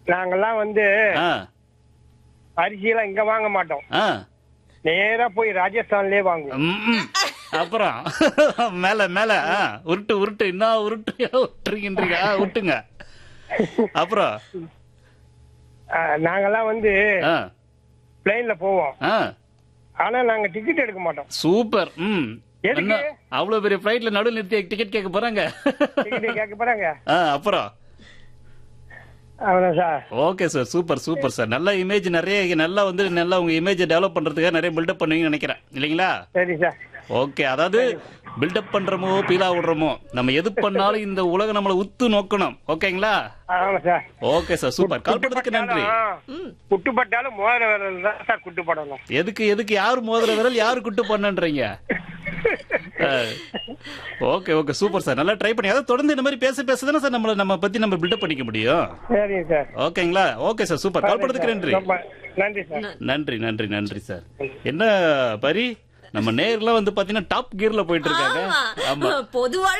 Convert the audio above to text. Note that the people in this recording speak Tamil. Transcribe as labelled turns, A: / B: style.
A: நாங்கெல்லாம் வந்து
B: ஆ
A: அரிசியெல்லாம் இங்க வாங்க மாட்டோம்.
B: ஆ
A: நேரா போய் ராஜஸ்தான்லயே வாங்குவோம்.
B: ம். அப்புறம் மேல மேல உருட்டு உருட்டு இன்னும் உருட்டுறீங்கன்றீங்க விட்டுங்க. அப்புறம்
A: நாங்கெல்லாம் வந்து
B: ஆ
A: பிளைன்ல போவோம்.
B: ஆ
A: ஆனா நாங்க டிக்கெட் எடுக்க மாட்டோம்.
B: சூப்பர். ம்
A: எதுக்கு?
B: என்ன அவ்வளவு பெரிய ஃபிளைட்ல நடுவில் நிறுத்தி டிக்கெட் கேட்க போறாங்க?
A: டிக்கெட் கேட்க போறாங்க.
B: அப்புறம்
A: அவ்வளவு sir.
B: Okay sir, super super sir. நல்ல இமேஜ் நிறைய நல்லா வந்து நல்லா உங்க இமேஜை டெவலப் பண்றதுக்காக நிறைய பில்டப் பண்ணுவீங்கன்னு நினைக்கிறேன் இல்லைங்களா?
A: சரி சார்.
B: ஓகே, அதாவது பில்டப் பண்றோமோ பீலா விடுறோமோ நம்ம எது பண்ணாலும் இந்த உலகம் நம்மளை உத்து நோக்கணும். ஓகேங்களா?
A: ஆமா சார்.
B: Okay sir, super. கால் பண்ணதுக்கு நன்றி.
A: குட்டுப்பட்டாலும் மோதிர விரல் தான் சார் குட்டு படணும்.
B: எதுக்கு யாரு மோதிர விரல் யாரு good பண்ணுன்றீங்க? Okay okay, super sir. நல்லா ட்ரை பண்ணி அதாவது தொடர்ந்து இந்த மாதிரி பேசதானே சார் நம்ம பத்தி நம்ம பில்டப் பண்ணிக்க முடியும்.
A: சரிங்க சார்.
B: ஓகேங்களா? Okay sir, super. கால் பண்ணதுக்கு நன்றி.
A: நன்றி சார்.
B: நன்றி சார். என்ன பரி நம்ம நேர்ல வந்து பாத்தீங்கன்னா டாப் கியர்ல போயிட்டு இருக்காங்க. ஆமா,
C: பொதுவா